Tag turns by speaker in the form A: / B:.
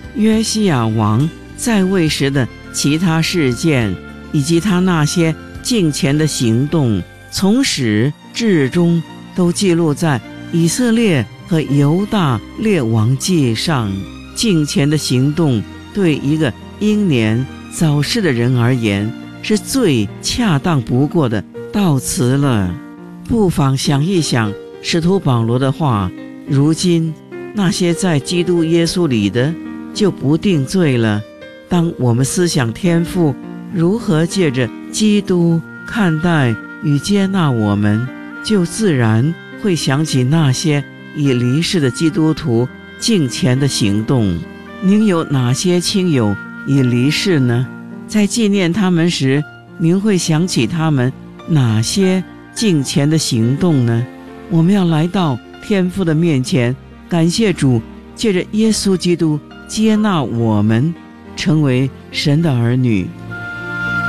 A: 约西亚王在位时的其他事件，以及他那些敬虔的行动，从始至终都记录在以色列和犹大列王记上。敬虔的行动对一个英年早逝的人而言是最恰当不过的悼词了。不妨想一想使徒保罗的话，如今那些在基督耶稣里的就不定罪了。当我们思想天父如何借着基督看待与接纳我们，就自然会想起那些已离世的基督徒敬虔的行动。您有哪些亲友已离世呢？在纪念他们时，您会想起他们哪些敬虔的行动呢？我们要来到天父的面前，感谢主借着耶稣基督接纳我们成为神的儿女。